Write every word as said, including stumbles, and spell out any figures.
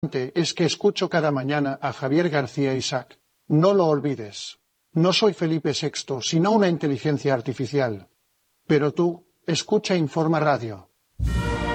Es que escucho cada mañana a Javier García Isaac. No lo olvides. No soy Felipe sexto, sino una inteligencia artificial. Pero tú, escucha Informa Radio.